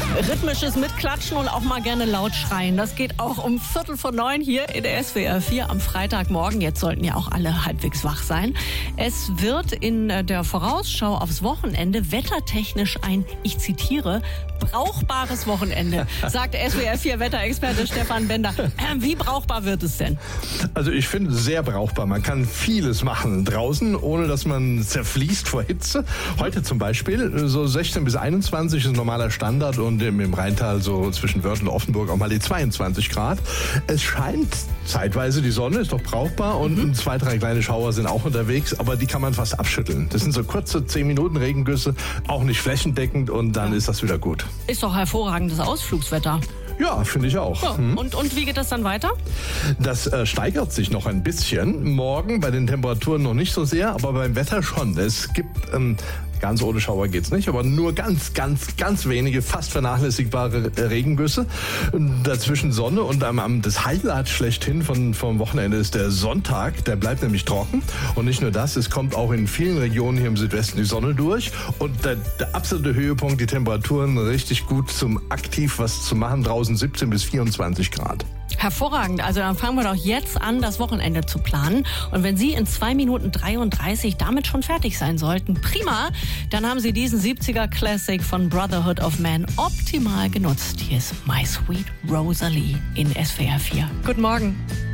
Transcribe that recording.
Rhythmisches Mitklatschen und auch mal gerne laut schreien. Das geht auch um 8:45 hier in der SWR 4 am Freitagmorgen. Jetzt sollten ja auch alle halbwegs wach sein. Es wird in der Vorausschau aufs Wochenende wettertechnisch ein, ich zitiere, brauchbares Wochenende, sagt SWR 4 Wetterexperte Stefan Bender. Wie brauchbar wird es denn? Also ich finde es sehr brauchbar. Man kann vieles machen draußen, ohne dass man zerfließt vor Hitze. Heute zum Beispiel so 16 bis 21 ist ein normaler Standard und im Rheintal so zwischen Wörth und Offenburg auch mal die 22 Grad. Es scheint zeitweise die Sonne, ist doch brauchbar und 2, 3 kleine Schauer sind auch unterwegs, aber die kann man fast abschütteln. Das sind so kurze 10 Minuten Regengüsse, auch nicht flächendeckend und dann ist das wieder gut. Ist doch hervorragendes Ausflugswetter. Ja, finde ich auch. Ja. Und wie geht das dann weiter? Das steigert sich noch ein bisschen. Morgen bei den Temperaturen noch nicht so sehr, aber beim Wetter schon. Es gibt, ganz ohne Schauer geht's nicht, aber nur ganz wenige, fast vernachlässigbare Regengüsse. Dazwischen Sonne und das Highlight schlechthin vom Wochenende ist der Sonntag. Der bleibt nämlich trocken. Und nicht nur das, es kommt auch in vielen Regionen hier im Südwesten die Sonne durch. Und der absolute Höhepunkt, die Temperaturen richtig gut zum aktiv was zu machen draußen. 17 bis 24 Grad. Hervorragend. Also dann fangen wir doch jetzt an, das Wochenende zu planen. Und wenn Sie in 2 Minuten 33 damit schon fertig sein sollten, prima, dann haben Sie diesen 70er Classic von Brotherhood of Man optimal genutzt. Hier ist My Sweet Rosalie in SWR 4. Guten Morgen.